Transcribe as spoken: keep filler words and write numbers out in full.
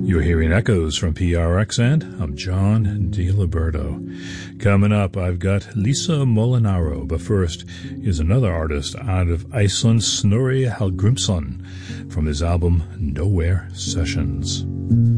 You're hearing echoes from P R X, and I'm John DiLiberto. Coming up, I've got Lisa Molinaro, but first is another artist out of Iceland, Snorri Hallgrímsson, from his album Nowhere Sessions.